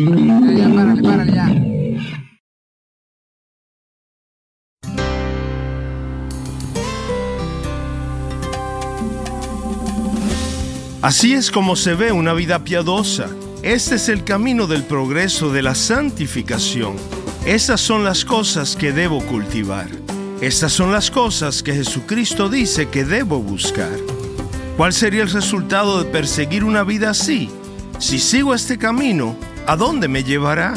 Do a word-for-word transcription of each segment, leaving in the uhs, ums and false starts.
Ya, ya, párale, párale, ya. Así es como se ve una vida piadosa. Este es el camino del progreso, de la santificación. Estas son las cosas que debo cultivar. Estas son las cosas que Jesucristo dice que debo buscar. ¿Cuál sería el resultado de perseguir una vida así? Si sigo este camino, ¿a dónde me llevará?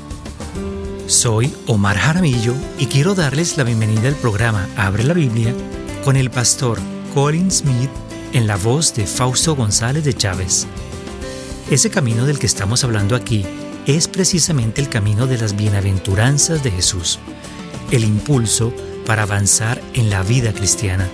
Soy Omar Jaramillo y quiero darles la bienvenida al programa Abre la Biblia con el pastor Colin Smith en la voz de Fausto González de Chávez. Ese camino del que estamos hablando aquí es precisamente el camino de las bienaventuranzas de Jesús, el impulso para avanzar en la vida cristiana.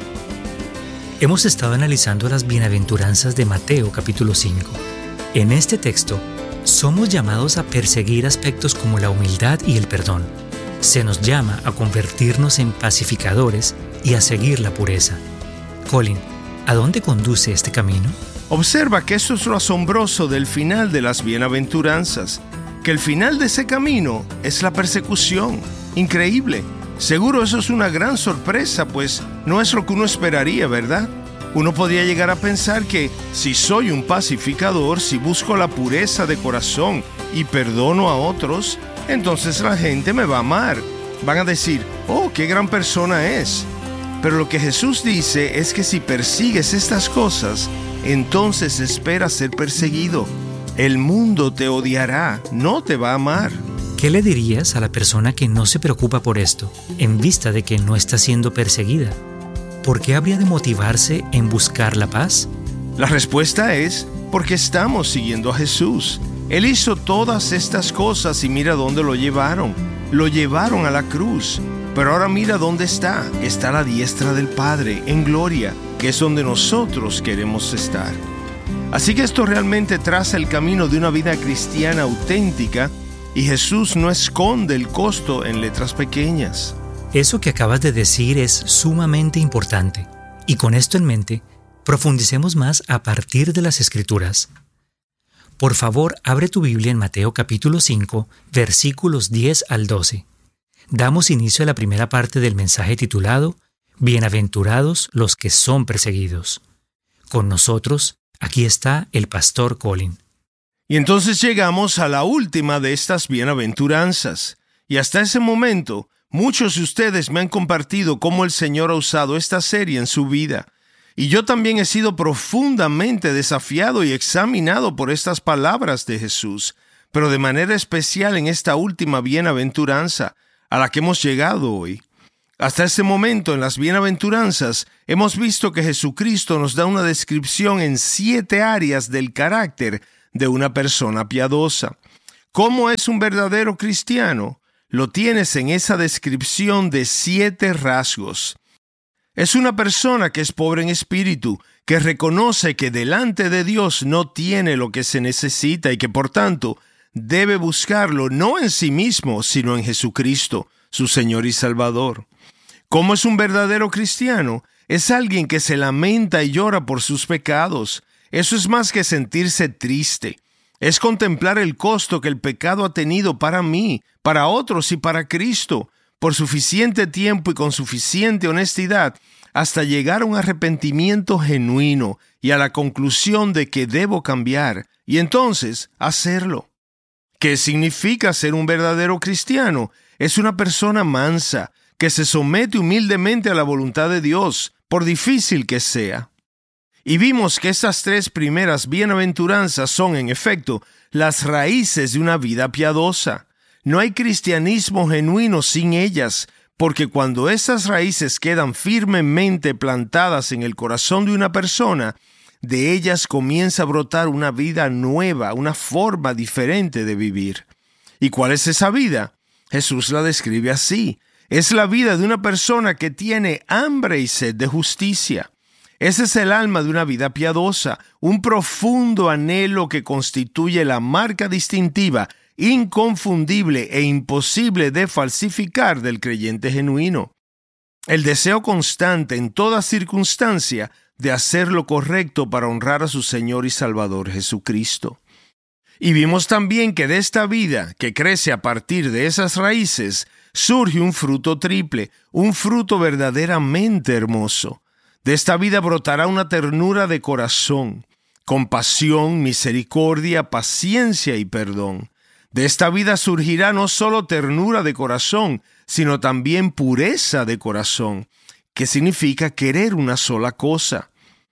Hemos estado analizando las bienaventuranzas de Mateo capítulo cinco. En este texto, somos llamados a perseguir aspectos como la humildad y el perdón. Se nos llama a convertirnos en pacificadores y a seguir la pureza. Colin, ¿a dónde conduce este camino? Observa que eso es lo asombroso del final de las bienaventuranzas, que el final de ese camino es la persecución. Increíble. Seguro eso es una gran sorpresa, pues no es lo que uno esperaría, ¿verdad? Uno podría llegar a pensar que si soy un pacificador, si busco la pureza de corazón y perdono a otros, entonces la gente me va a amar. Van a decir, oh, qué gran persona es. Pero lo que Jesús dice es que si persigues estas cosas, entonces espera ser perseguido. El mundo te odiará, no te va a amar. ¿Qué le dirías a la persona que no se preocupa por esto, en vista de que no está siendo perseguida? ¿Por qué habría de motivarse en buscar la paz? La respuesta es porque estamos siguiendo a Jesús. Él hizo todas estas cosas y mira dónde lo llevaron. Lo llevaron a la cruz. Pero ahora mira dónde está. Está a la diestra del Padre, en gloria, que es donde nosotros queremos estar. Así que esto realmente traza el camino de una vida cristiana auténtica y Jesús no esconde el costo en letras pequeñas. Eso que acabas de decir es sumamente importante. Y con esto en mente, profundicemos más a partir de las Escrituras. Por favor, abre tu Biblia en Mateo capítulo cinco, versículos diez al doce. Damos inicio a la primera parte del mensaje titulado Bienaventurados los que son perseguidos. Con nosotros, aquí está el pastor Colin. Y entonces llegamos a la última de estas bienaventuranzas. Y hasta ese momento, muchos de ustedes me han compartido cómo el Señor ha usado esta serie en su vida. Y yo también he sido profundamente desafiado y examinado por estas palabras de Jesús, pero de manera especial en esta última bienaventuranza a la que hemos llegado hoy. Hasta este momento en las bienaventuranzas hemos visto que Jesucristo nos da una descripción en siete áreas del carácter de una persona piadosa. ¿Cómo es un verdadero cristiano? Lo tienes en esa descripción de siete rasgos. Es una persona que es pobre en espíritu, que reconoce que delante de Dios no tiene lo que se necesita y que por tanto debe buscarlo no en sí mismo, sino en Jesucristo, su Señor y Salvador. ¿Cómo es un verdadero cristiano? Es alguien que se lamenta y llora por sus pecados. Eso es más que sentirse triste. Es contemplar el costo que el pecado ha tenido para mí, para otros y para Cristo, por suficiente tiempo y con suficiente honestidad, hasta llegar a un arrepentimiento genuino y a la conclusión de que debo cambiar, y entonces hacerlo. ¿Qué significa ser un verdadero cristiano? Es una persona mansa, que se somete humildemente a la voluntad de Dios, por difícil que sea. Y vimos que estas tres primeras bienaventuranzas son, en efecto, las raíces de una vida piadosa. No hay cristianismo genuino sin ellas, porque cuando esas raíces quedan firmemente plantadas en el corazón de una persona, de ellas comienza a brotar una vida nueva, una forma diferente de vivir. ¿Y cuál es esa vida? Jesús la describe así. Es la vida de una persona que tiene hambre y sed de justicia. Ese es el alma de una vida piadosa, un profundo anhelo que constituye la marca distintiva, inconfundible e imposible de falsificar del creyente genuino. El deseo constante en toda circunstancia de hacer lo correcto para honrar a su Señor y Salvador Jesucristo. Y vimos también que de esta vida, que crece a partir de esas raíces, surge un fruto triple, un fruto verdaderamente hermoso. De esta vida brotará una ternura de corazón, compasión, misericordia, paciencia y perdón. De esta vida surgirá no solo ternura de corazón, sino también pureza de corazón, que significa querer una sola cosa.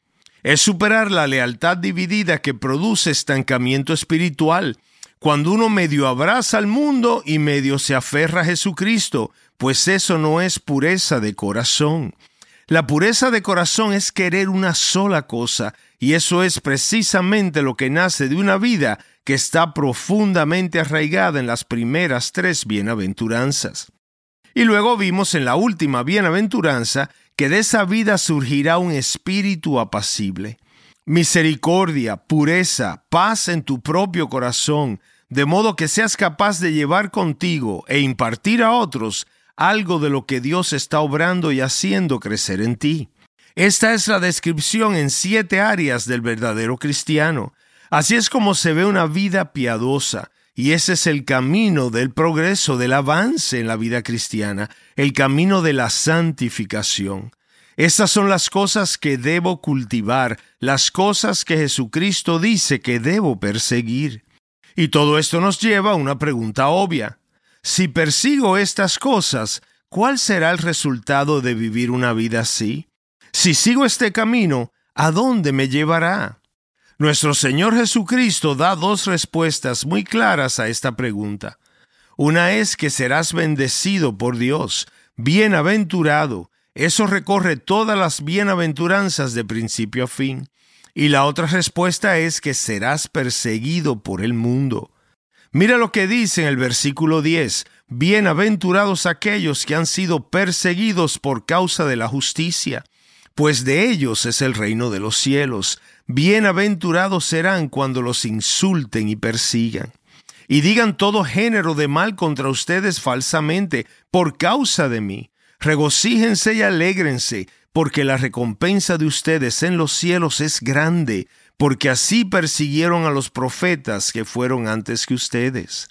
Es superar la lealtad dividida que produce estancamiento espiritual, cuando uno medio abraza al mundo y medio se aferra a Jesucristo, pues eso no es pureza de corazón. La pureza de corazón es querer una sola cosa, y eso es precisamente lo que nace de una vida que está profundamente arraigada en las primeras tres bienaventuranzas. Y luego vimos en la última bienaventuranza que de esa vida surgirá un espíritu apacible. Misericordia, pureza, paz en tu propio corazón, de modo que seas capaz de llevar contigo e impartir a otros algo de lo que Dios está obrando y haciendo crecer en ti. Esta es la descripción en siete áreas del verdadero cristiano. Así es como se ve una vida piadosa, y ese es el camino del progreso, del avance en la vida cristiana, el camino de la santificación. Estas son las cosas que debo cultivar, las cosas que Jesucristo dice que debo perseguir. Y todo esto nos lleva a una pregunta obvia. Si persigo estas cosas, ¿cuál será el resultado de vivir una vida así? Si sigo este camino, ¿a dónde me llevará? Nuestro Señor Jesucristo da dos respuestas muy claras a esta pregunta. Una es que serás bendecido por Dios, bienaventurado. Eso recorre todas las bienaventuranzas de principio a fin. Y la otra respuesta es que serás perseguido por el mundo. Mira lo que dice en el versículo diez. Bienaventurados aquellos que han sido perseguidos por causa de la justicia, pues de ellos es el reino de los cielos. Bienaventurados serán cuando los insulten y persigan, y digan todo género de mal contra ustedes falsamente por causa de mí. Regocíjense y alégrense, porque la recompensa de ustedes en los cielos es grande, porque así persiguieron a los profetas que fueron antes que ustedes.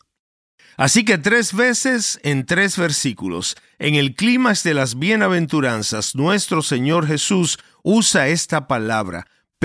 Así que tres veces en tres versículos, en el clímax de las bienaventuranzas, nuestro Señor Jesús usa esta palabra,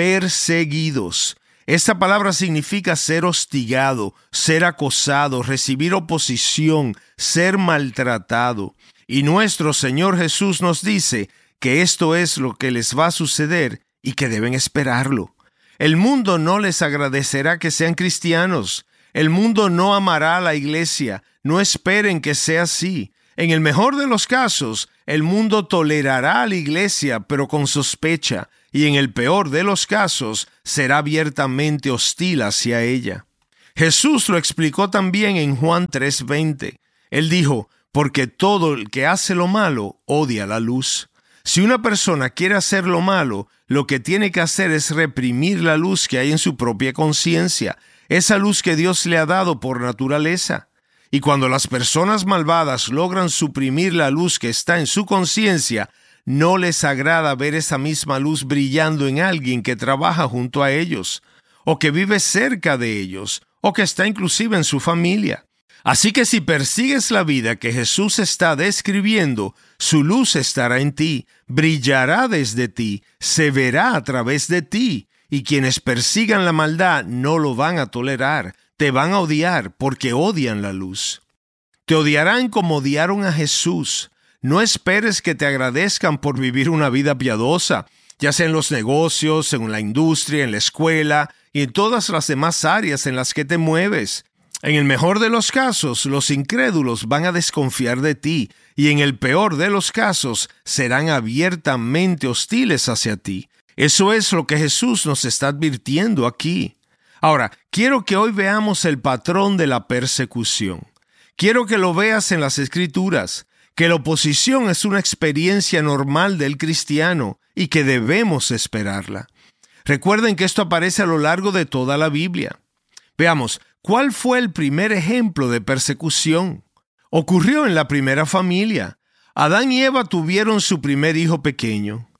perseguidos. Esta palabra significa ser hostigado, ser acosado, recibir oposición, ser maltratado. Y nuestro Señor Jesús nos dice que esto es lo que les va a suceder y que deben esperarlo. El mundo no les agradecerá que sean cristianos. El mundo no amará a la iglesia. No esperen que sea así. En el mejor de los casos, el mundo tolerará a la iglesia, pero con sospecha, y en el peor de los casos, será abiertamente hostil hacia ella. Jesús lo explicó también en Juan tres veinte. Él dijo, porque todo el que hace lo malo odia la luz. Si una persona quiere hacer lo malo, lo que tiene que hacer es reprimir la luz que hay en su propia conciencia, esa luz que Dios le ha dado por naturaleza. Y cuando las personas malvadas logran suprimir la luz que está en su conciencia, no les agrada ver esa misma luz brillando en alguien que trabaja junto a ellos, o que vive cerca de ellos, o que está inclusive en su familia. Así que si persigues la vida que Jesús está describiendo, su luz estará en ti, brillará desde ti, se verá a través de ti, y quienes persigan la maldad no lo van a tolerar, te van a odiar porque odian la luz. Te odiarán como odiaron a Jesús. No esperes que te agradezcan por vivir una vida piadosa, ya sea en los negocios, en la industria, en la escuela y en todas las demás áreas en las que te mueves. En el mejor de los casos, los incrédulos van a desconfiar de ti, y en el peor de los casos, serán abiertamente hostiles hacia ti. Eso es lo que Jesús nos está advirtiendo aquí. Ahora, quiero que hoy veamos el patrón de la persecución. Quiero que lo veas en las Escrituras, que la oposición es una experiencia normal del cristiano y que debemos esperarla. Recuerden que esto aparece a lo largo de toda la Biblia. Veamos, ¿cuál fue el primer ejemplo de persecución? Ocurrió en la primera familia. Adán y Eva tuvieron su primer hijo pequeño.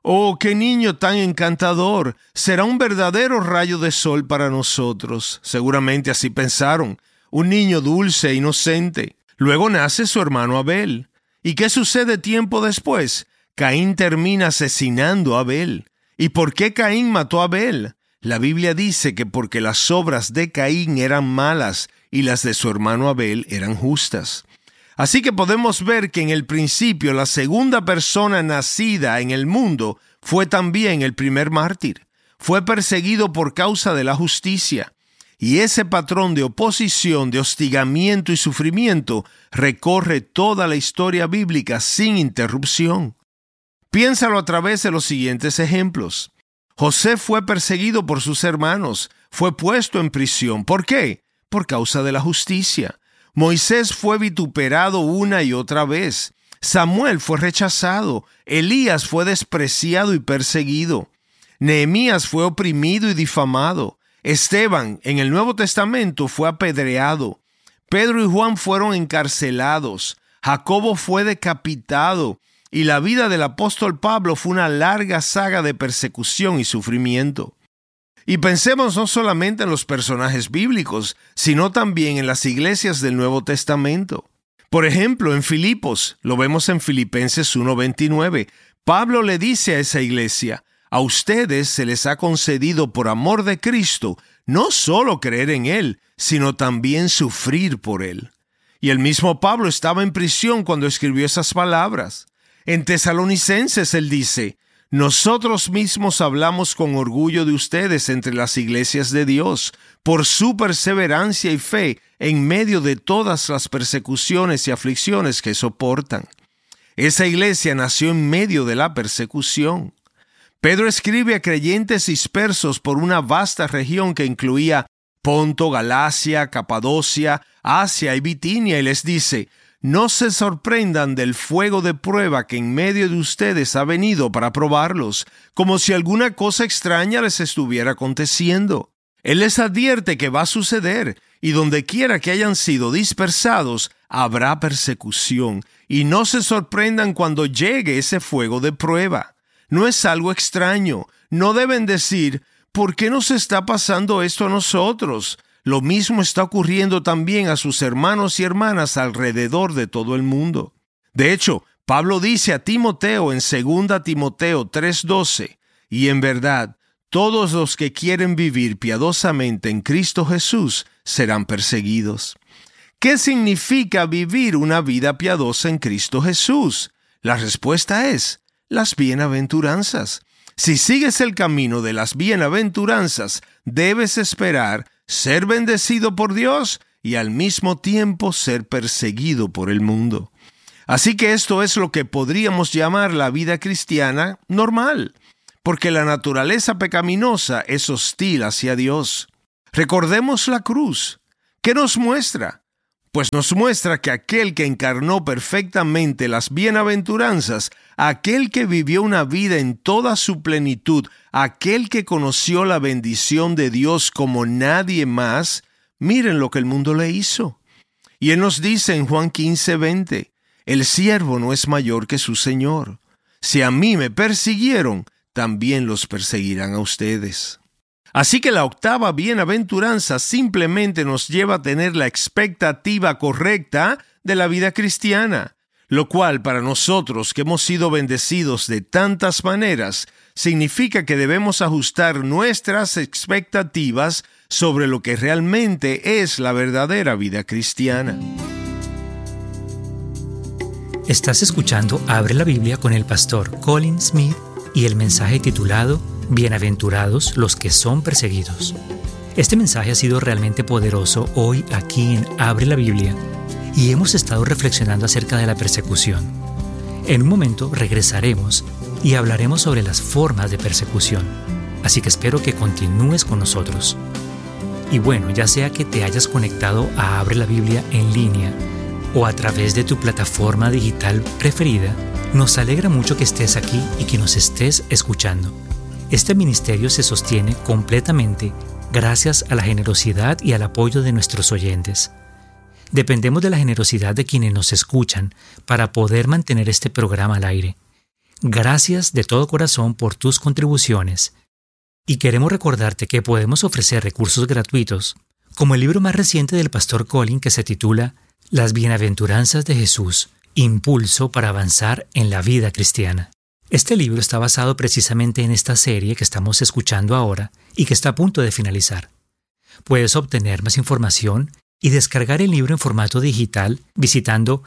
Oh, qué niño tan encantador. Será un verdadero rayo de sol para nosotros. Seguramente así pensaron. Un niño dulce e inocente. Luego nace su hermano Abel. ¿Y qué sucede tiempo después? Caín termina asesinando a Abel. ¿Y por qué Caín mató a Abel? La Biblia dice que porque las obras de Caín eran malas y las de su hermano Abel eran justas. Así que podemos ver que en el principio la segunda persona nacida en el mundo fue también el primer mártir. Fue perseguido por causa de la justicia. Y ese patrón de oposición, de hostigamiento y sufrimiento recorre toda la historia bíblica sin interrupción. Piénsalo a través de los siguientes ejemplos. José fue perseguido por sus hermanos, fue puesto en prisión. ¿Por qué? Por causa de la justicia. Moisés fue vituperado una y otra vez. Samuel fue rechazado. Elías fue despreciado y perseguido. Nehemías fue oprimido y difamado. Esteban, en el Nuevo Testamento, fue apedreado. Pedro y Juan fueron encarcelados. Jacobo fue decapitado. Y la vida del apóstol Pablo fue una larga saga de persecución y sufrimiento. Y pensemos no solamente en los personajes bíblicos, sino también en las iglesias del Nuevo Testamento. Por ejemplo, en Filipos, lo vemos en Filipenses uno veintinueve, Pablo le dice a esa iglesia: a ustedes se les ha concedido por amor de Cristo no solo creer en Él, sino también sufrir por Él. Y el mismo Pablo estaba en prisión cuando escribió esas palabras. En Tesalonicenses él dice: nosotros mismos hablamos con orgullo de ustedes entre las iglesias de Dios, por su perseverancia y fe en medio de todas las persecuciones y aflicciones que soportan. Esa iglesia nació en medio de la persecución. Pedro escribe a creyentes dispersos por una vasta región que incluía Ponto, Galacia, Capadocia, Asia y Bitinia, y les dice: no se sorprendan del fuego de prueba que en medio de ustedes ha venido para probarlos, como si alguna cosa extraña les estuviera aconteciendo. Él les advierte que va a suceder, y donde quiera que hayan sido dispersados, habrá persecución, y no se sorprendan cuando llegue ese fuego de prueba. No es algo extraño. No deben decir: ¿por qué nos está pasando esto a nosotros? Lo mismo está ocurriendo también a sus hermanos y hermanas alrededor de todo el mundo. De hecho, Pablo dice a Timoteo en segunda Timoteo tres doce, y en verdad, todos los que quieren vivir piadosamente en Cristo Jesús serán perseguidos. ¿Qué significa vivir una vida piadosa en Cristo Jesús? La respuesta es: las bienaventuranzas. Si sigues el camino de las bienaventuranzas, debes esperar ser bendecido por Dios y al mismo tiempo ser perseguido por el mundo. Así que esto es lo que podríamos llamar la vida cristiana normal, porque la naturaleza pecaminosa es hostil hacia Dios. Recordemos la cruz. ¿Qué nos muestra? Pues nos muestra que aquel que encarnó perfectamente las bienaventuranzas, aquel que vivió una vida en toda su plenitud, aquel que conoció la bendición de Dios como nadie más, miren lo que el mundo le hizo. Y Él nos dice en Juan quince veinte, el siervo no es mayor que su Señor. Si a mí me persiguieron, también los perseguirán a ustedes. Así que la octava bienaventuranza simplemente nos lleva a tener la expectativa correcta de la vida cristiana, lo cual para nosotros que hemos sido bendecidos de tantas maneras, significa que debemos ajustar nuestras expectativas sobre lo que realmente es la verdadera vida cristiana. Estás escuchando Abre la Biblia con el pastor Colin Smith y el mensaje titulado Bienaventurados los que son perseguidos. Este mensaje ha sido realmente poderoso hoy aquí en Abre la Biblia y hemos estado reflexionando acerca de la persecución. En un momento regresaremos y hablaremos sobre las formas de persecución, así que espero que continúes con nosotros. Y bueno, ya sea que te hayas conectado a Abre la Biblia en línea o a través de tu plataforma digital preferida, nos alegra mucho que estés aquí y que nos estés escuchando. Este ministerio se sostiene completamente gracias a la generosidad y al apoyo de nuestros oyentes. Dependemos de la generosidad de quienes nos escuchan para poder mantener este programa al aire. Gracias de todo corazón por tus contribuciones. Y queremos recordarte que podemos ofrecer recursos gratuitos, como el libro más reciente del pastor Colin que se titula Las Bienaventuranzas de Jesús, Impulso para avanzar en la vida cristiana. Este libro está basado precisamente en esta serie que estamos escuchando ahora y que está a punto de finalizar. Puedes obtener más información y descargar el libro en formato digital visitando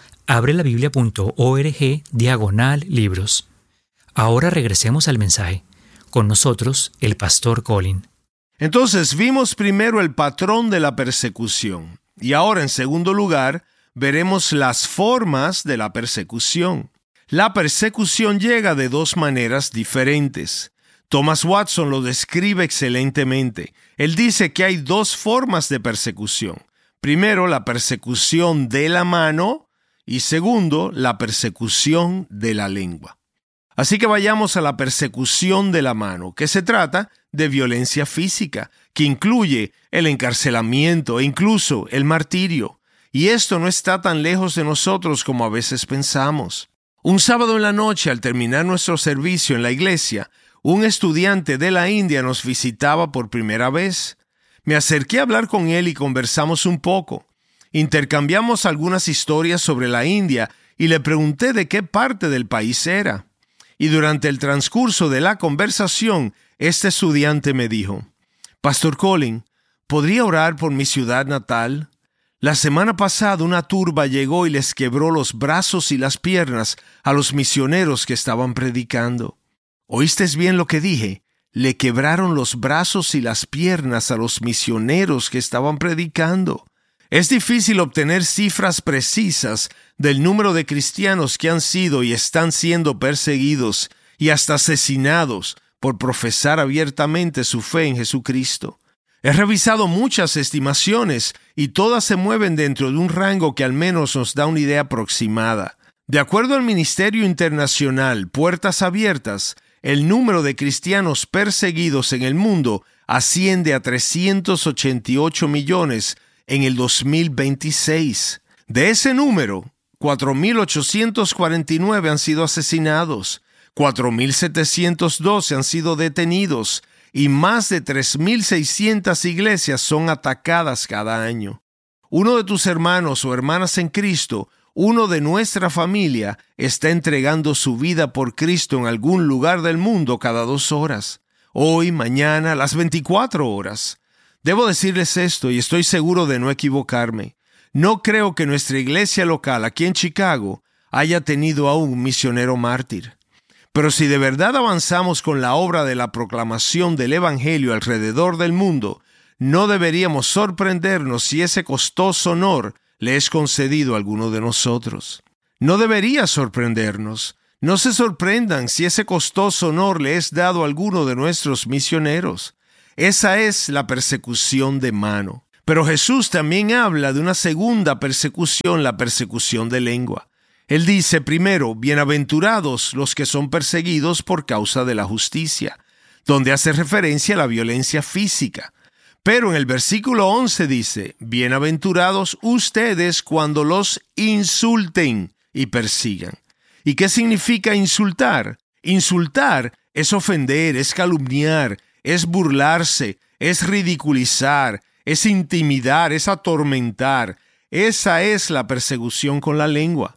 abrelabiblia.org diagonal libros. Ahora regresemos al mensaje. Con nosotros, el pastor Colin. Entonces vimos primero el patrón de la persecución y ahora en segundo lugar veremos las formas de la persecución. La persecución llega de dos maneras diferentes. Thomas Watson lo describe excelentemente. Él dice que hay dos formas de persecución. Primero, la persecución de la mano y segundo, la persecución de la lengua. Así que vayamos a la persecución de la mano, que se trata de violencia física, que incluye el encarcelamiento e incluso el martirio. Y esto no está tan lejos de nosotros como a veces pensamos. Un sábado en la noche, al terminar nuestro servicio en la iglesia, un estudiante de la India nos visitaba por primera vez. Me acerqué a hablar con él y conversamos un poco. Intercambiamos algunas historias sobre la India y le pregunté de qué parte del país era. Y durante el transcurso de la conversación, este estudiante me dijo, Pastor Colin, ¿podría orar por mi ciudad natal? La semana pasada una turba llegó y les quebró los brazos y las piernas a los misioneros que estaban predicando. ¿Oíste bien lo que dije? Le quebraron los brazos y las piernas a los misioneros que estaban predicando. Es difícil obtener cifras precisas del número de cristianos que han sido y están siendo perseguidos y hasta asesinados por profesar abiertamente su fe en Jesucristo. He revisado muchas estimaciones y todas se mueven dentro de un rango que al menos nos da una idea aproximada. De acuerdo al Ministerio Internacional Puertas Abiertas, el número de cristianos perseguidos en el mundo asciende a trescientos ochenta y ocho millones en el dos mil veintiséis. De ese número, cuatro mil ochocientos cuarenta y nueve han sido asesinados, cuatro mil setecientos doce han sido detenidos y más de tres mil seiscientas iglesias son atacadas cada año. Uno de tus hermanos o hermanas en Cristo, uno de nuestra familia, está entregando su vida por Cristo en algún lugar del mundo cada dos horas. Hoy, mañana, las veinticuatro horas. Debo decirles esto y estoy seguro de no equivocarme. No creo que nuestra iglesia local aquí en Chicago haya tenido aún un misionero mártir. Pero si de verdad avanzamos con la obra de la proclamación del Evangelio alrededor del mundo, no deberíamos sorprendernos si ese costoso honor le es concedido a alguno de nosotros. No debería sorprendernos. No se sorprendan si ese costoso honor le es dado a alguno de nuestros misioneros. Esa es la persecución de mano. Pero Jesús también habla de una segunda persecución, la persecución de lengua. Él dice primero, bienaventurados los que son perseguidos por causa de la justicia, donde hace referencia a la violencia física. Pero en el versículo once dice, bienaventurados ustedes cuando los insulten y persigan. ¿Y qué significa insultar? Insultar es ofender, es calumniar, es burlarse, es ridiculizar, es intimidar, es atormentar. Esa es la persecución con la lengua.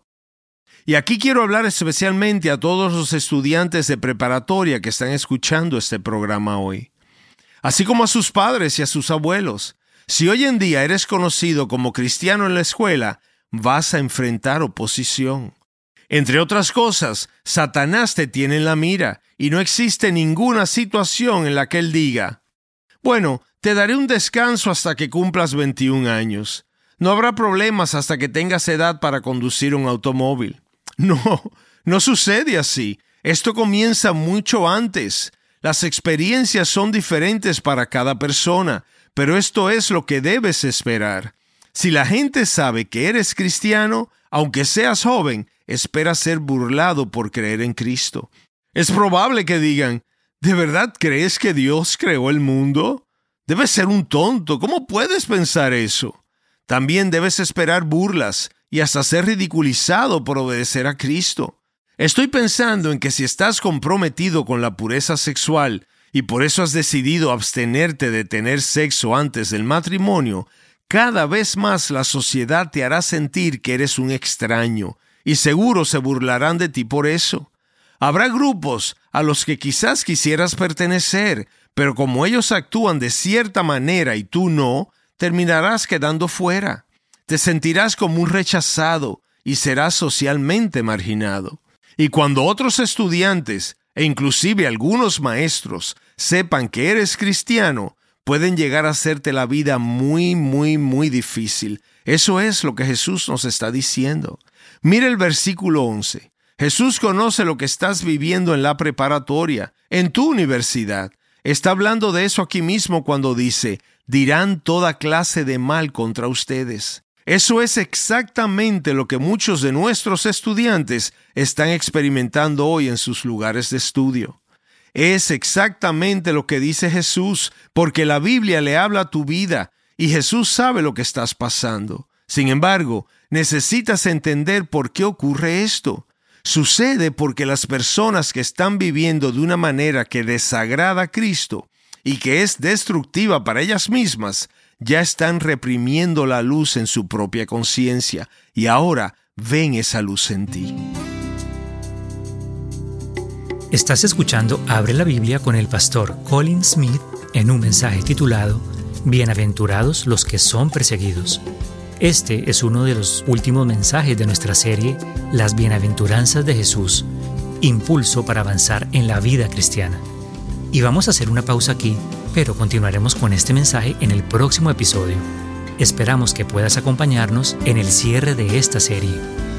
Y aquí quiero hablar especialmente a todos los estudiantes de preparatoria que están escuchando este programa hoy, así como a sus padres y a sus abuelos. Si hoy en día eres conocido como cristiano en la escuela, vas a enfrentar oposición. Entre otras cosas, Satanás te tiene en la mira y no existe ninguna situación en la que él diga, bueno, te daré un descanso hasta que cumplas veintiún años. No habrá problemas hasta que tengas edad para conducir un automóvil. No, no sucede así. Esto comienza mucho antes. Las experiencias son diferentes para cada persona, pero esto es lo que debes esperar. Si la gente sabe que eres cristiano, aunque seas joven, espera ser burlado por creer en Cristo. Es probable que digan, ¿de verdad crees que Dios creó el mundo? Debes ser un tonto. ¿Cómo puedes pensar eso? También debes esperar burlas y hasta ser ridiculizado por obedecer a Cristo. Estoy pensando en que si estás comprometido con la pureza sexual y por eso has decidido abstenerte de tener sexo antes del matrimonio, cada vez más la sociedad te hará sentir que eres un extraño y seguro se burlarán de ti por eso. Habrá grupos a los que quizás quisieras pertenecer, pero como ellos actúan de cierta manera y tú no, terminarás quedando fuera. Te sentirás como un rechazado y serás socialmente marginado. Y cuando otros estudiantes, e inclusive algunos maestros, sepan que eres cristiano, pueden llegar a hacerte la vida muy, muy, muy difícil. Eso es lo que Jesús nos está diciendo. Mira el versículo once. Jesús conoce lo que estás viviendo en la preparatoria, en tu universidad. Está hablando de eso aquí mismo cuando dice, dirán toda clase de mal contra ustedes. Eso es exactamente lo que muchos de nuestros estudiantes están experimentando hoy en sus lugares de estudio. Es exactamente lo que dice Jesús, porque la Biblia le habla a tu vida y Jesús sabe lo que estás pasando. Sin embargo, necesitas entender por qué ocurre esto. Sucede porque las personas que están viviendo de una manera que desagrada a Cristo y que es destructiva para ellas mismas, ya están reprimiendo la luz en su propia conciencia y ahora ven esa luz en ti. Estás escuchando Abre la Biblia con el pastor Colin Smith en un mensaje titulado Bienaventurados los que son perseguidos. Este es uno de los últimos mensajes de nuestra serie Las Bienaventuranzas de Jesús, impulso para avanzar en la vida cristiana. Y vamos a hacer una pausa aquí, pero continuaremos con este mensaje en el próximo episodio. Esperamos que puedas acompañarnos en el cierre de esta serie.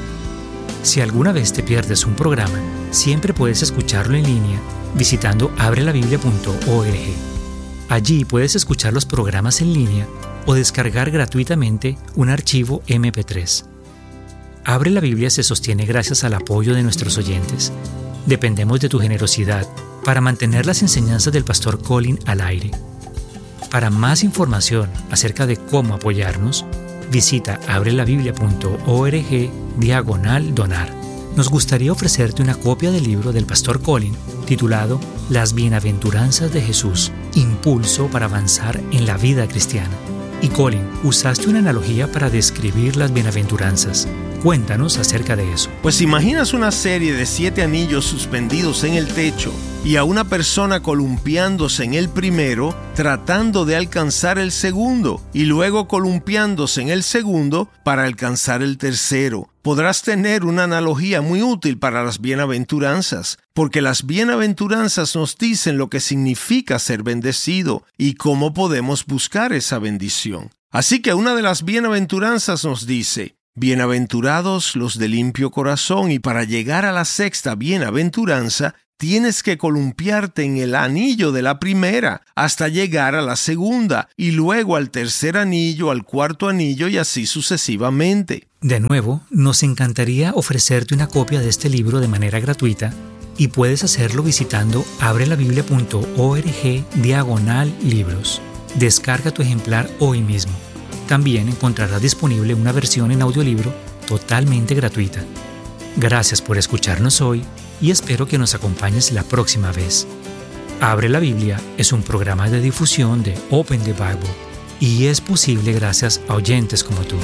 Si alguna vez te pierdes un programa, siempre puedes escucharlo en línea visitando abre la biblia punto org. Allí puedes escuchar los programas en línea o descargar gratuitamente un archivo eme pe tres. Abre la Biblia se sostiene gracias al apoyo de nuestros oyentes. Dependemos de tu generosidad para mantener las enseñanzas del pastor Colin al aire. Para más información acerca de cómo apoyarnos, visita abre la biblia punto org diagonal donar. Nos gustaría ofrecerte una copia del libro del pastor Colin titulado Las Bienaventuranzas de Jesús, impulso para avanzar en la vida cristiana. Y Colin, usaste una analogía para describir las bienaventuranzas. Cuéntanos acerca de eso. Pues imaginas una serie de siete anillos suspendidos en el techo y a una persona columpiándose en el primero, tratando de alcanzar el segundo, y luego columpiándose en el segundo para alcanzar el tercero. Podrás tener una analogía muy útil para las bienaventuranzas, porque las bienaventuranzas nos dicen lo que significa ser bendecido y cómo podemos buscar esa bendición. Así que una de las bienaventuranzas nos dice, bienaventurados los de limpio corazón, y para llegar a la sexta bienaventuranza, tienes que columpiarte en el anillo de la primera hasta llegar a la segunda, y luego al tercer anillo, al cuarto anillo y así sucesivamente. De nuevo, nos encantaría ofrecerte una copia de este libro de manera gratuita y puedes hacerlo visitando abre la biblia punto org diagonal libros. Descarga tu ejemplar hoy mismo. También encontrarás disponible una versión en audiolibro totalmente gratuita. Gracias por escucharnos hoy y espero que nos acompañes la próxima vez. Abre la Biblia es un programa de difusión de Open the Bible y es posible gracias a oyentes como tú.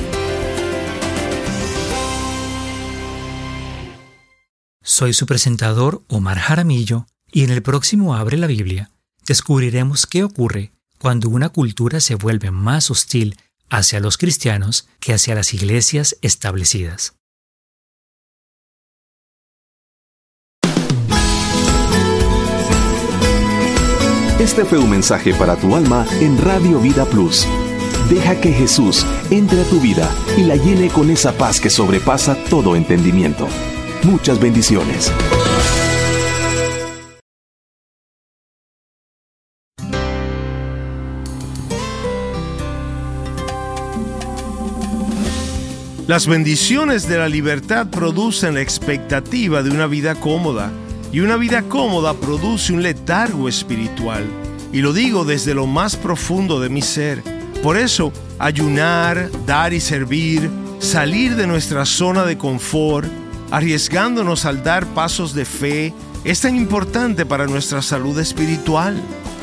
Soy su presentador Omar Jaramillo y en el próximo Abre la Biblia descubriremos qué ocurre cuando una cultura se vuelve más hostil hacia los cristianos que hacia las iglesias establecidas. Este fue un mensaje para tu alma en Radio Vida Plus. Deja que Jesús entre a tu vida y la llene con esa paz que sobrepasa todo entendimiento. Muchas bendiciones. Las bendiciones de la libertad producen la expectativa de una vida cómoda, y una vida cómoda produce un letargo espiritual. Y lo digo desde lo más profundo de mi ser. Por eso, ayunar, dar y servir, salir de nuestra zona de confort, arriesgándonos al dar pasos de fe, es tan importante para nuestra salud espiritual.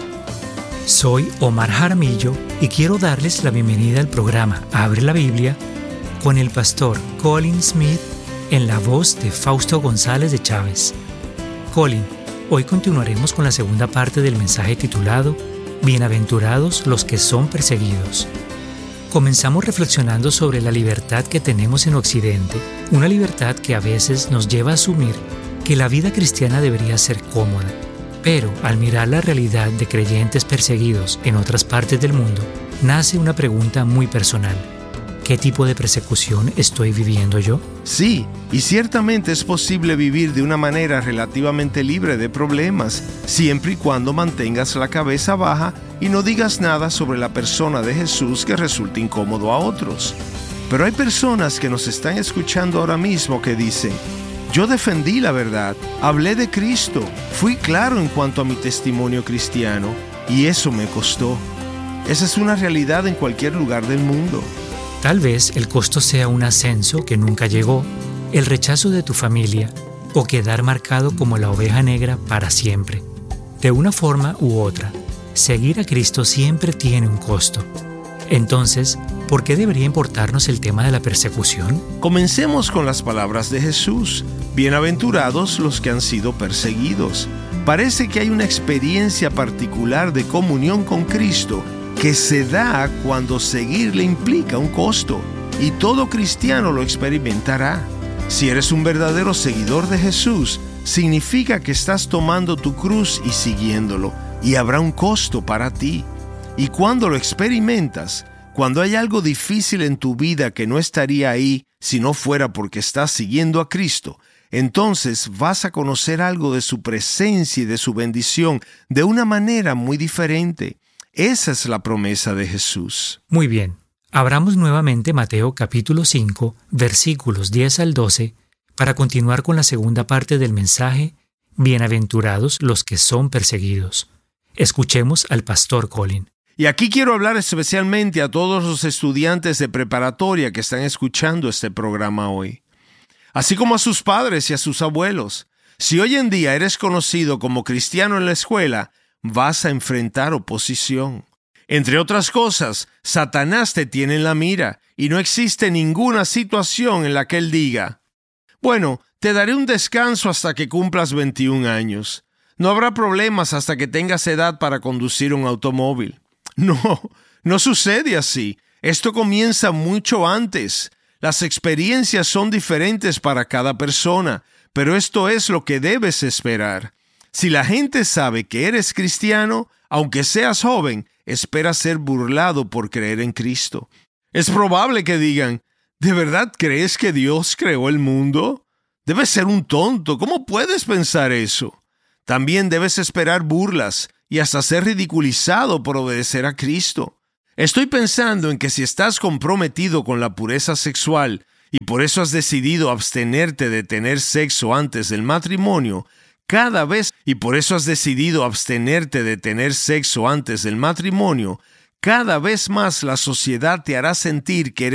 Soy Omar Jaramillo y quiero darles la bienvenida al programa Abre la Biblia con el pastor Colin Smith en la voz de Fausto González de Chávez. Colin, hoy continuaremos con la segunda parte del mensaje titulado Bienaventurados los que son perseguidos. Comenzamos reflexionando sobre la libertad que tenemos en Occidente, una libertad que a veces nos lleva a asumir que la vida cristiana debería ser cómoda. Pero al mirar la realidad de creyentes perseguidos en otras partes del mundo, nace una pregunta muy personal. ¿Qué tipo de persecución estoy viviendo yo? Sí, y ciertamente es posible vivir de una manera relativamente libre de problemas, siempre y cuando mantengas la cabeza baja y no digas nada sobre la persona de Jesús que resulte incómodo a otros. Pero hay personas que nos están escuchando ahora mismo que dicen: yo defendí la verdad, hablé de Cristo, fui claro en cuanto a mi testimonio cristiano, y eso me costó. Esa es una realidad en cualquier lugar del mundo. Tal vez el costo sea un ascenso que nunca llegó, el rechazo de tu familia o quedar marcado como la oveja negra para siempre. De una forma u otra, seguir a Cristo siempre tiene un costo. Entonces, ¿por qué debería importarnos el tema de la persecución? Comencemos con las palabras de Jesús. Bienaventurados los que han sido perseguidos. Parece que hay una experiencia particular de comunión con Cristo que se da cuando seguirle implica un costo, y todo cristiano lo experimentará. Si eres un verdadero seguidor de Jesús, significa que estás tomando tu cruz y siguiéndolo, y habrá un costo para ti. Y cuando lo experimentas, cuando hay algo difícil en tu vida que no estaría ahí si no fuera porque estás siguiendo a Cristo, entonces vas a conocer algo de su presencia y de su bendición de una manera muy diferente. Esa es la promesa de Jesús. Muy bien. Abramos nuevamente Mateo capítulo cinco, versículos diez al doce, para continuar con la segunda parte del mensaje, Bienaventurados los que son perseguidos. Escuchemos al pastor Colin. Y aquí quiero hablar especialmente a todos los estudiantes de preparatoria que están escuchando este programa hoy, así como a sus padres y a sus abuelos. Si hoy en día eres conocido como cristiano en la escuela, vas a enfrentar oposición. Entre otras cosas, Satanás te tiene en la mira y no existe ninguna situación en la que él diga: bueno, te daré un descanso hasta que cumplas veintiún años. No habrá problemas hasta que tengas edad para conducir un automóvil. No, no sucede así. Esto comienza mucho antes. Las experiencias son diferentes para cada persona, pero esto es lo que debes esperar. Si la gente sabe que eres cristiano, aunque seas joven, espera ser burlado por creer en Cristo. Es probable que digan: ¿de verdad crees que Dios creó el mundo? Debes ser un tonto. ¿Cómo puedes pensar eso? También debes esperar burlas y hasta ser ridiculizado por obedecer a Cristo. Estoy pensando en que si estás comprometido con la pureza sexual y por eso has decidido abstenerte de tener sexo antes del matrimonio, Cada vez, y por eso has decidido abstenerte de tener sexo antes del matrimonio, cada vez más la sociedad te hará sentir que eres